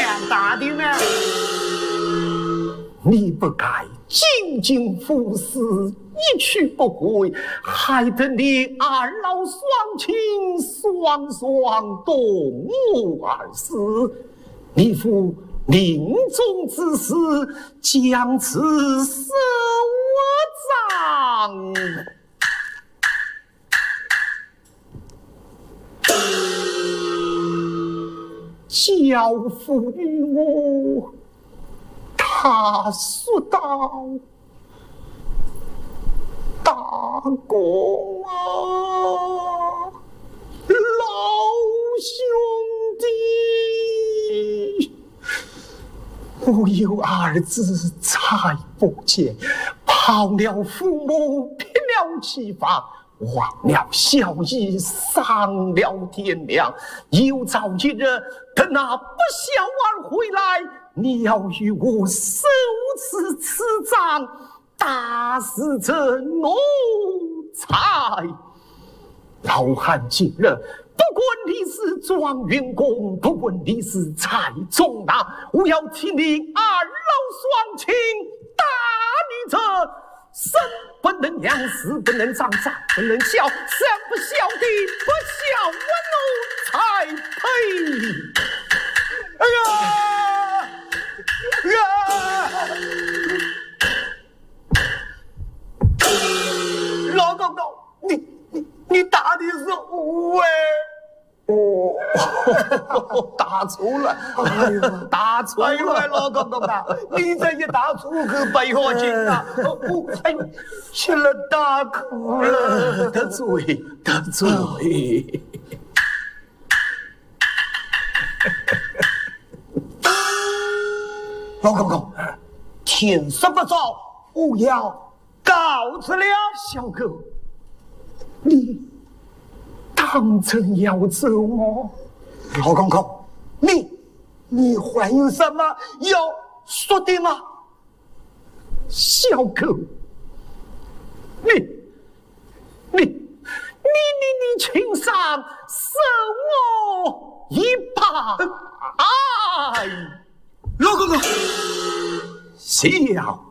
样大的呢？ 你不该紧紧服侍，一去不回，害得你二老双亲双双动怒而死。你父临终之时，将此设我葬。交付于我，他说道：“大公啊，老兄弟，我有儿子才不见，抛了父母，撇了妻房。”忘了孝义，丧了天良，有朝一日等那不孝儿回来，你要与我手持此杖，打死这奴才。老汉今日不管你是状元公，不管你是蔡中郎，我要替你二老双亲打你这生不能养，死不能长，长不能孝，生不孝的不孝我奴才配！ 哎呀老公公，你打的是我哎！ 打错了，哎呦，打错了， 老公公啊，你这一打错可不要紧啊！哎呦，吃了大苦了， 得罪。 老公公，天色不早，我要告辞了。 小狗，你当真要走吗？ 老公公，你还有什么要说的吗？ 小狗，你请上受我一把爱。 老公公， 小